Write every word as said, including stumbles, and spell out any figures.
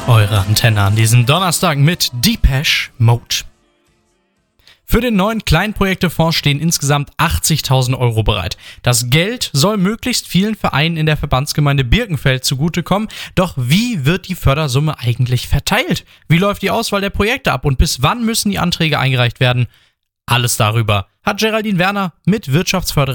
Eure Antenne an diesem Donnerstag mit Depeche Mode. Für den neuen Kleinprojektefonds stehen insgesamt achtzigtausend Euro bereit. Das Geld soll möglichst vielen Vereinen in der Verbandsgemeinde Birkenfeld zugutekommen. Doch wie wird die Fördersumme eigentlich verteilt? Wie läuft die Auswahl der Projekte ab und bis wann müssen die Anträge eingereicht werden? Alles darüber hat Geraldine Werner mit Wirtschaftsförderin